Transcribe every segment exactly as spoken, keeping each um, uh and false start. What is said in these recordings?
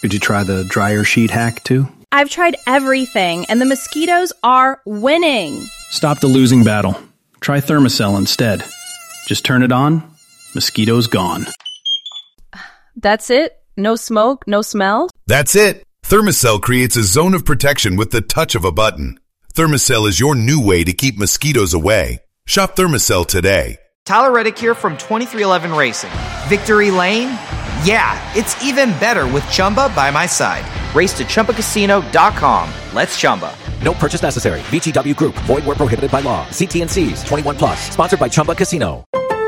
Did you try the dryer sheet hack too? I've tried everything, and the mosquitoes are winning. Stop the losing battle. Try Thermacell instead. Just turn it on, mosquitoes gone. That's it? No smoke, no smell? That's it. Thermacell creates a zone of protection with the touch of a button. Thermacell is your new way to keep mosquitoes away. Shop Thermacell today. Tyler Reddick here from twenty-three eleven Racing. Victory Lane? Yeah, it's even better with Chumba by my side. Race to Chumba Casino dot com. Let's Chumba. No purchase necessary. V G W Group. Void where prohibited by law. See T and C's. twenty-one plus. Sponsored by Chumba Casino.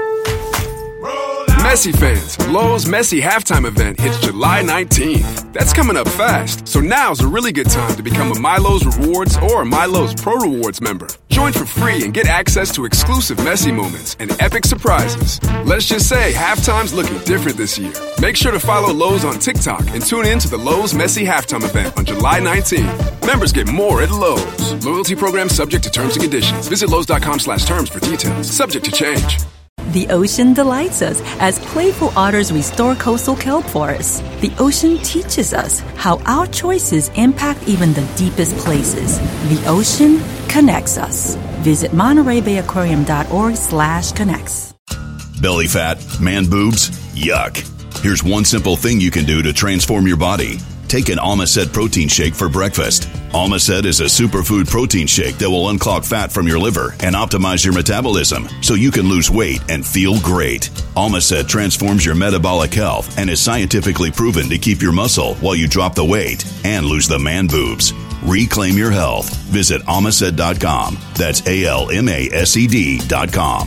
Messi fans, Lowe's Messi halftime event hits July nineteenth. That's coming up fast, so now's a really good time to become a MyLowe's Rewards or MyLowe's Pro Rewards member. Join for free and get access to exclusive Messi moments and epic surprises. Let's just say halftime's looking different this year. Make sure to follow Lowe's on TikTok and tune in to the Lowe's Messi halftime event on July nineteenth. Members get more at Lowe's. Loyalty program subject to terms and conditions. Visit Lowe's.com slash terms for details. Subject to change. The ocean delights us as playful otters restore coastal kelp forests. The ocean teaches us how our choices impact even the deepest places. The ocean connects us. Visit Monterey Bay Aquarium dot org slash connects. Belly fat, man boobs, yuck. Here's one simple thing you can do to transform your body. Take an Almacet protein shake for breakfast. Almacet is a superfood protein shake that will unclog fat from your liver and optimize your metabolism so you can lose weight and feel great. Almacet transforms your metabolic health and is scientifically proven to keep your muscle while you drop the weight and lose the man boobs. Reclaim your health. Visit Almacet dot com. That's A L M A S E D dot com.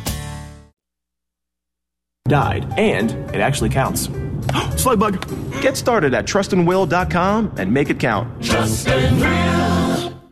Died, and it actually counts. Slugbug, get started at trust and will dot com and make it count. Trust and Will.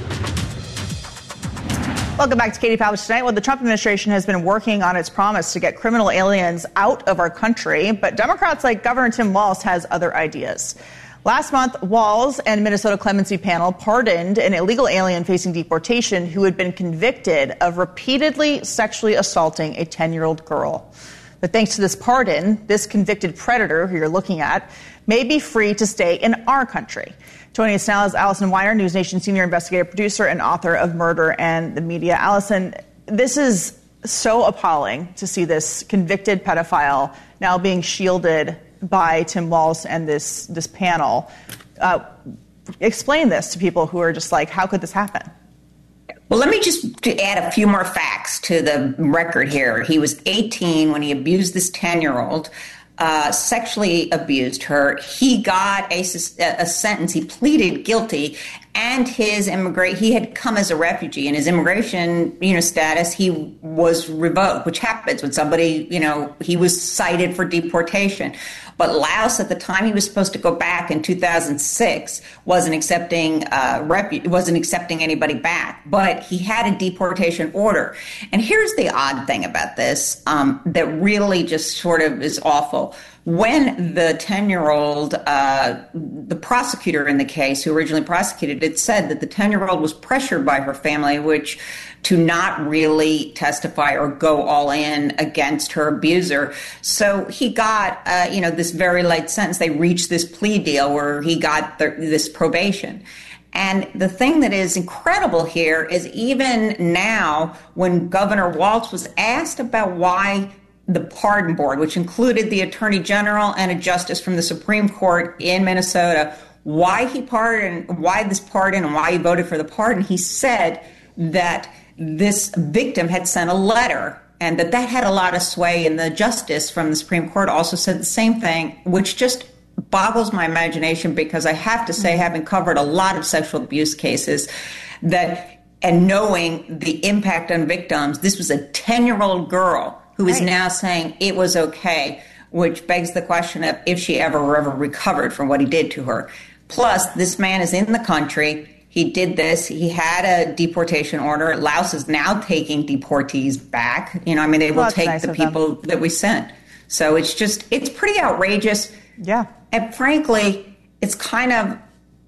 Welcome back to Katie Pavlich Tonight. Well, the Trump administration has been working on its promise to get criminal aliens out of our country, but Democrats like Governor Tim Walz has other ideas. Last month, Walz and Minnesota clemency panel pardoned an illegal alien facing deportation who had been convicted of repeatedly sexually assaulting a ten-year-old girl. But thanks to this pardon, this convicted predator who you're looking at may be free to stay in our country. Joining us now is Allison Weiner, News Nation senior investigative producer and author of Murder and the Media. Allison, this is so appalling to see this convicted pedophile now being shielded by Tim Walz and this, this panel. Uh, explain this to people who are just like, how could this happen? Well, let me just add a few more facts to the record here. He was eighteen when he abused this ten-year-old, uh, sexually abused her. He got a, a sentence. He pleaded guilty, and his immigrate. He had come as a refugee, and his immigration, you know, status he was revoked, which happens when somebody, you know, he was cited for deportation. But Laos, at the time he was supposed to go back in two thousand six, wasn't accepting uh, refu- wasn't accepting anybody back. But he had a deportation order. And here's the odd thing about this um, that really just sort of is awful. When the ten-year-old, uh, the prosecutor in the case who originally prosecuted it, said that the ten-year-old was pressured by her family, which to not really testify or go all in against her abuser. So he got, uh, you know, this very light sentence. They reached this plea deal where he got th- this probation. And the thing that is incredible here is even now, when Governor Walz was asked about why the pardon board, which included the attorney general and a justice from the Supreme Court in Minnesota, why he pardoned, why this pardon and why he voted for the pardon, he said that this victim had sent a letter and that that had a lot of sway. And the justice from the Supreme Court also said the same thing, which just boggles my imagination, because I have to say, having covered a lot of sexual abuse cases, that and knowing the impact on victims, this was a ten-year-old girl who is right. now saying it was okay, which begs the question of if she ever ever recovered from what he did to her. Plus, this man is in the country. He did this. He had a deportation order. Laos is now taking deportees back. You know, I mean, they will well, take nice the people them. that we sent. So it's just, it's pretty outrageous. Yeah. And frankly, it's kind of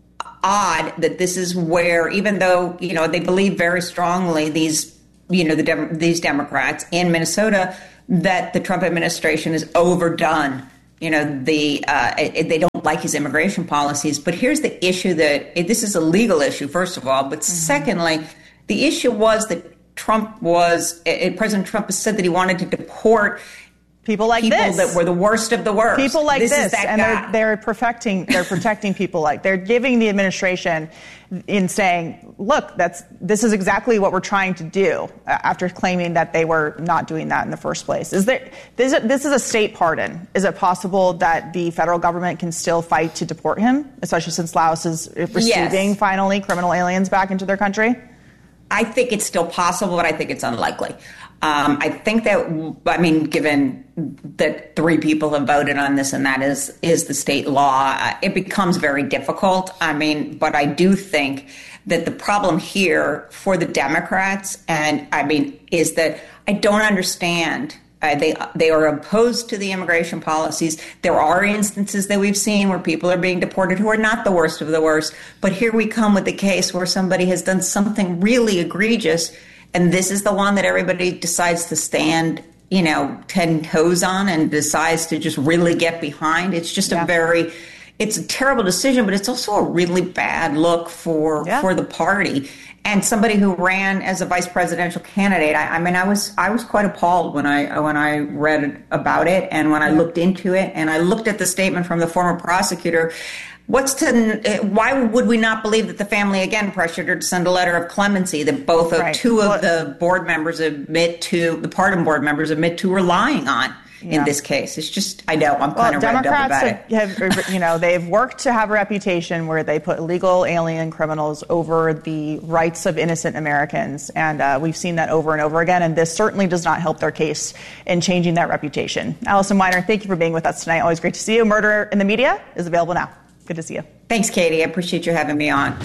odd that this is where, even though, you know, they believe very strongly, these, you know, the Dem- these Democrats in Minnesota, that the Trump administration is overdone. You know, the uh, they don't don't like his immigration policies. But here's the issue that this is a legal issue, first of all. But mm-hmm. secondly, the issue was that Trump was, President Trump has said that he wanted to deport people like people this that were the worst of the worst. People like this, this, is that and guy. they're they're protecting they're protecting people like they're giving the administration in saying, look, that's this is exactly what we're trying to do. After claiming that they were not doing that in the first place, is there this is, this is a state pardon? Is it possible that the federal government can still fight to deport him, especially since Laos is receiving yes. finally criminal aliens back into their country? I think it's still possible, but I think it's unlikely. Um, I think that, I mean, given that three people have voted on this and that is is the state law, uh, it becomes very difficult. I mean, but I do think that the problem here for the Democrats, and I mean, is that I don't understand. Uh, they they are opposed to the immigration policies. There are instances that we've seen where people are being deported who are not the worst of the worst. But here we come with the case where somebody has done something really egregious, and this is the one that everybody decides to stand, you know, ten toes on and decides to just really get behind. It's just yeah. a very, it's a terrible decision, but it's also a really bad look for yeah. for the party. And somebody who ran as a vice presidential candidate, I, I mean, I was I was quite appalled when I when I read about it and when I looked into it and I looked at the statement from the former prosecutor. What's to? Why would we not believe that the family again pressured her to send a letter of clemency that both of right. two of the board members admit to the pardon board members admit to relying on? Yeah. In this case, it's just, I know, I'm kind well, of revved up about have, it. Have, you know, they've worked to have a reputation where they put illegal alien criminals over the rights of innocent Americans. And uh, we've seen that over and over again. And this certainly does not help their case in changing that reputation. Allison Weiner, thank you for being with us tonight. Always great to see you. Murder in the Media is available now. Good to see you. Thanks, Katie. I appreciate you having me on.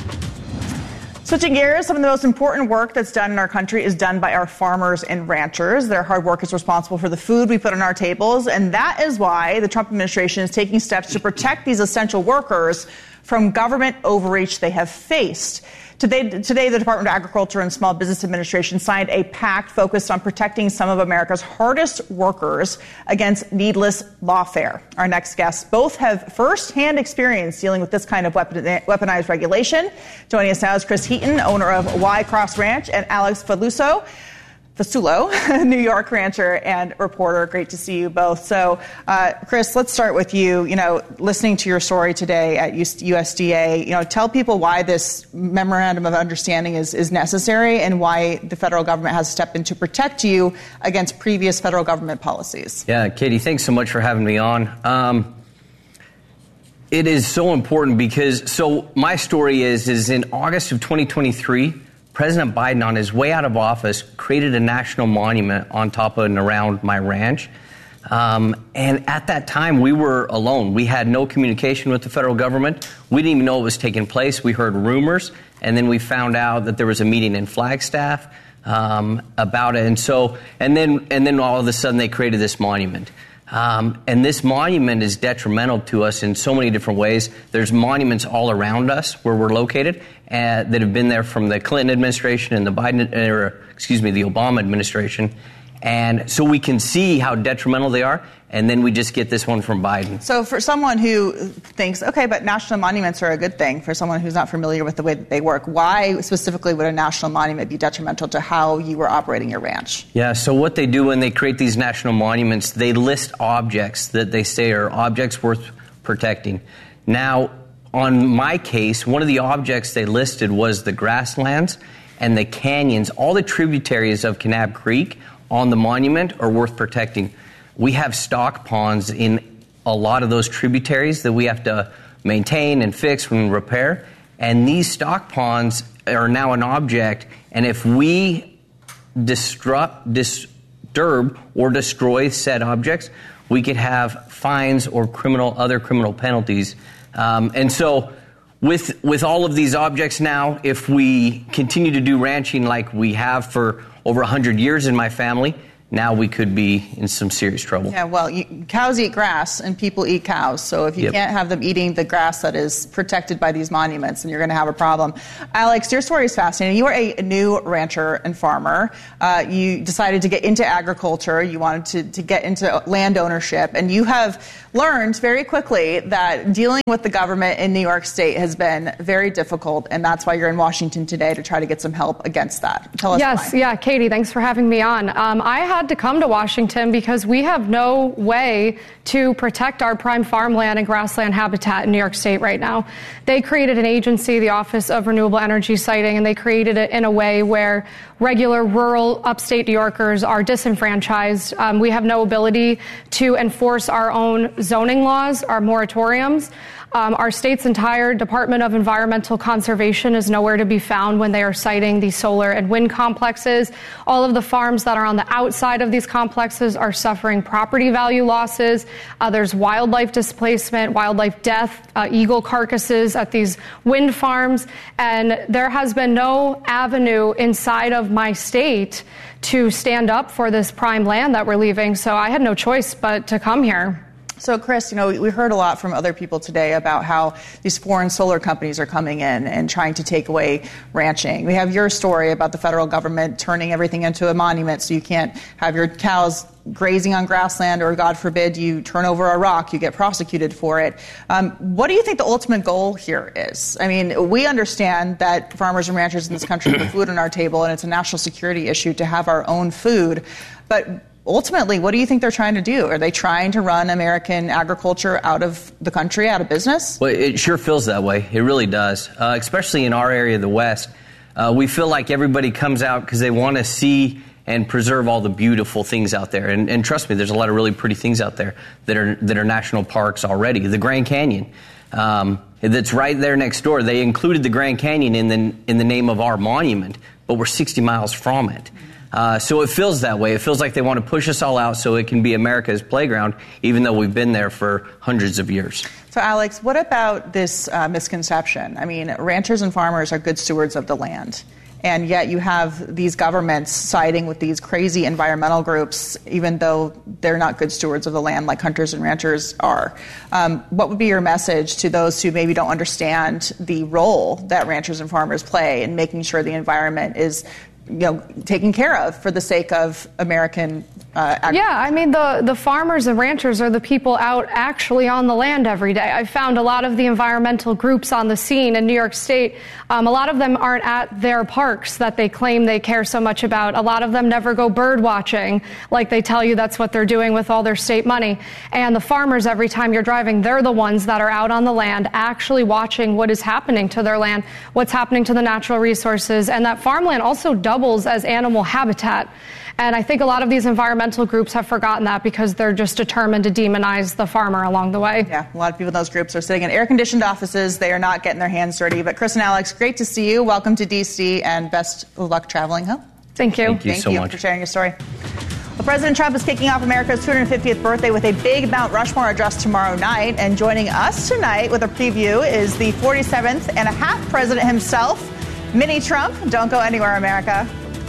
Switching gears, some of the most important work that's done in our country is done by our farmers and ranchers. Their hard work is responsible for the food we put on our tables, and that is why the Trump administration is taking steps to protect these essential workers from government overreach they have faced. Today, today, the Department of Agriculture and Small Business Administration signed a pact focused on protecting some of America's hardest workers against needless lawfare. Our next guests both have firsthand experience dealing with this kind of weapon, weaponized regulation. Joining us now is Chris Heaton, owner of Y Cross Ranch, and Alex Faluso, Fasulo, New York rancher and reporter. Great to see you both. So, uh, Chris, let's start with you. You know, listening to your story today at U S D A, you know, tell people why this memorandum of understanding is, is necessary and why the federal government has stepped in to protect you against previous federal government policies. Yeah, Katie, thanks so much for having me on. Um, it is so important because, so my story is, is in August of twenty twenty-three, President Biden, on his way out of office, created a national monument on top of and around my ranch. Um, and at that time, we were alone. We had no communication with the federal government. We didn't even know it was taking place. We heard rumors, and then we found out that there was a meeting in Flagstaff um, about it. And so, and then, and then all of a sudden, they created this monument. Um, and this monument is detrimental to us in so many different ways. There's monuments all around us where we're located uh, that have been there from the Clinton administration and the Biden, or excuse me, the Obama administration. And so we can see how detrimental they are. And then we just get this one from Biden. So for someone who thinks, okay, but national monuments are a good thing, for someone who's not familiar with the way that they work, why specifically would a national monument be detrimental to how you were operating your ranch? Yeah, so what they do when they create these national monuments, they list objects that they say are objects worth protecting. Now, on my case, one of the objects they listed was the grasslands and the canyons. All the tributaries of Kanab Creek on the monument are worth protecting. We have stock ponds in a lot of those tributaries that we have to maintain and fix and repair. And these stock ponds are now an object. And if we disrupt, disturb or destroy said objects, we could have fines or criminal other criminal penalties. Um, and so with with all of these objects now, if we continue to do ranching like we have for over one hundred years in my family, now we could be in some serious trouble. Yeah, well, you, cows eat grass and people eat cows. So if you Yep. can't have them eating the grass that is protected by these monuments, then you're going to have a problem. Alex, your story is fascinating. You are a new rancher and farmer. Uh, you decided to get into agriculture. You wanted to, to get into land ownership. And you have learned very quickly that dealing with the government in New York State has been very difficult. And that's why you're in Washington today to try to get some help against that. Tell us Yes, why. yeah, Katie, thanks for having me on. Um, I had to come to Washington because we have no way to protect our prime farmland and grassland habitat in New York State right now. They created an agency, the Office of Renewable Energy Siting, and they created it in a way where regular rural upstate New Yorkers are disenfranchised. Um, we have no ability to enforce our own zoning laws, our moratoriums. Um, our state's entire Department of Environmental Conservation is nowhere to be found when they are siting these solar and wind complexes. All of the farms that are on the outside of these complexes are suffering property value losses. Uh, there's wildlife displacement, wildlife death, uh, eagle carcasses at these wind farms. And there has been no avenue inside of my state to stand up for this prime land that we're leaving. So I had no choice but to come here. So, Chris, you know, we heard a lot from other people today about how these foreign solar companies are coming in and trying to take away ranching. We have your story about the federal government turning everything into a monument so you can't have your cows grazing on grassland, or God forbid you turn over a rock, you get prosecuted for it. Um, what do you think the ultimate goal here is? I mean, we understand that farmers and ranchers in this country put food on our table, and it's a national security issue to have our own food. But ultimately, what do you think they're trying to do? Are they trying to run American agriculture out of the country, out of business? Well, it sure feels that way. It really does, uh, especially in our area of the West. Uh, we feel like everybody comes out because they want to see and preserve all the beautiful things out there. And, and trust me, there's a lot of really pretty things out there that are that are national parks already. The Grand Canyon, um, that's right there next door. They included the Grand Canyon in the in the name of our monument, but we're sixty miles from it. Uh, so it feels that way. It feels like they want to push us all out so it can be America's playground, even though we've been there for hundreds of years. So, Alex, what about this uh, misconception? I mean, ranchers and farmers are good stewards of the land. And yet you have these governments siding with these crazy environmental groups, even though they're not good stewards of the land like hunters and ranchers are. Um, what would be your message to those who maybe don't understand the role that ranchers and farmers play in making sure the environment is, you know, taken care of for the sake of American uh, agriculture? Yeah, I mean, the, the farmers and ranchers are the people out actually on the land every day. I've found a lot of the environmental groups on the scene in New York State. Um, a lot of them aren't at their parks that they claim they care so much about. A lot of them never go bird watching like they tell you that's what they're doing with all their state money. And the farmers, every time you're driving, they're the ones that are out on the land actually watching what is happening to their land, what's happening to the natural resources. And that farmland also doubles as animal habitat. And I think a lot of these environmental groups have forgotten that because they're just determined to demonize the farmer along the way. Yeah, a lot of people in those groups are sitting in air-conditioned offices. They are not getting their hands dirty. But Chris and Alex, great to see you. Welcome to D C, and best of luck traveling home. Thank you. Thank you Thank so you much for sharing your story. Well, President Trump is kicking off America's two hundred fiftieth birthday with a big Mount Rushmore address tomorrow night. And joining us tonight with a preview is the forty-seventh and a half president himself, Mini Trump. Don't go anywhere, America.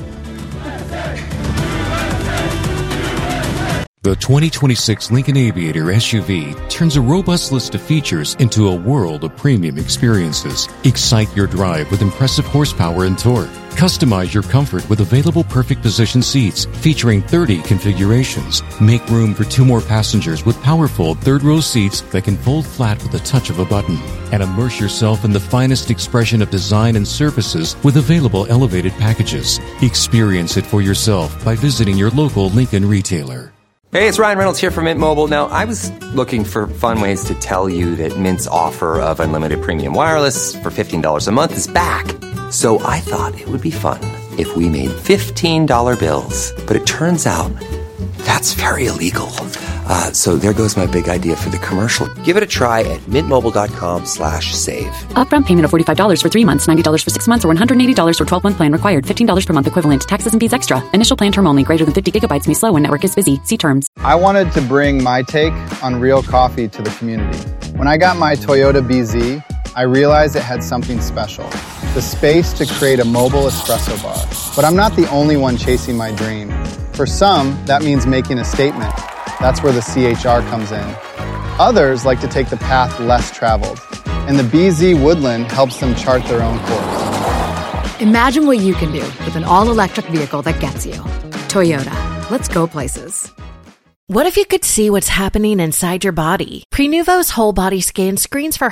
The twenty twenty-six Lincoln Aviator S U V turns a robust list of features into a world of premium experiences. Excite your drive with impressive horsepower and torque. Customize your comfort with available perfect position seats featuring thirty configurations. Make room for two more passengers with powerful third-row seats that can fold flat with the touch of a button. And immerse yourself in the finest expression of design and services with available elevated packages. Experience it for yourself by visiting your local Lincoln retailer. Hey, it's Ryan Reynolds here from Mint Mobile. Now, I was looking for fun ways to tell you that Mint's offer of unlimited premium wireless for fifteen dollars a month is back. So I thought it would be fun if we made fifteen dollar bills. But it turns out that's very illegal. Uh, so there goes my big idea for the commercial. Give it a try at mintmobile.com slash save. Upfront payment of forty-five dollars for three months, ninety dollars for six months, or one hundred eighty dollars for twelve-month plan required. fifteen dollars per month equivalent. Taxes and fees extra. Initial plan term only. Greater than fifty gigabytes may slow when network is busy. See terms. I wanted to bring my take on real coffee to the community. When I got my Toyota B Z, I realized it had something special. The space to create a mobile espresso bar. But I'm not the only one chasing my dream. For some, that means making a statement. That's where the C H R comes in. Others like to take the path less traveled, and the B Z Woodland helps them chart their own course. Imagine what you can do with an all-electric vehicle that gets you. Toyota. Let's go places. What if you could see what's happening inside your body? Prenuvo's whole body scan screens for